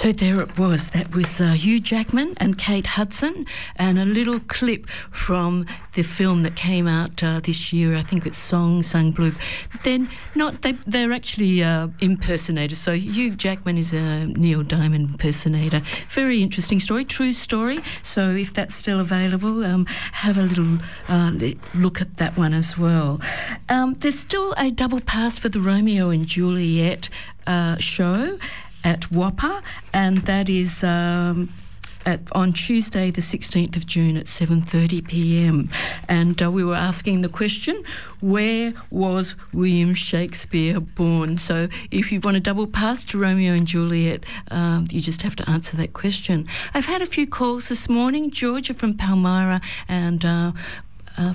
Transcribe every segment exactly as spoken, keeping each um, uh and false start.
So there it was. That was uh, Hugh Jackman and Kate Hudson, and a little clip from the film that came out uh, this year. I think it's Song Sung Blue. Then not they, they're actually uh, impersonators. So Hugh Jackman is a Neil Diamond impersonator. Very interesting story, true story. So if that's still available, um, have a little uh, look at that one as well. Um, there's still a double pass for the Romeo and Juliet uh, show at WAAPA, and that is um, at, on Tuesday the sixteenth of June at seven thirty p m. And uh, we were asking the question, where was William Shakespeare born? So if you want a double pass to Romeo and Juliet, um, you just have to answer that question. I've had a few calls this morning. Georgia from Palmyra, and uh, uh,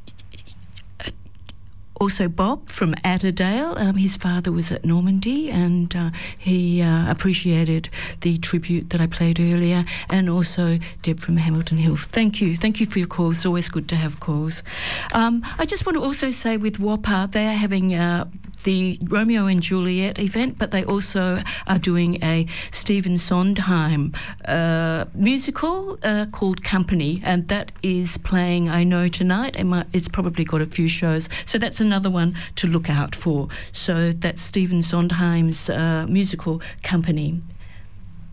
also Bob from Atterdale. Um, his father was at Normandy, and uh, he uh, appreciated the tribute that I played earlier, and also Deb from Hamilton Hill. Thank you. Thank you for your calls. It's always good to have calls. Um, I just want to also say with WAAPA, they are having uh, the Romeo and Juliet event, but they also are doing a Stephen Sondheim uh, musical uh, called Company, and that is playing, I know, tonight. It might, it's probably got a few shows. So that's another one to look out for. So that's Stephen Sondheim's uh, musical Company.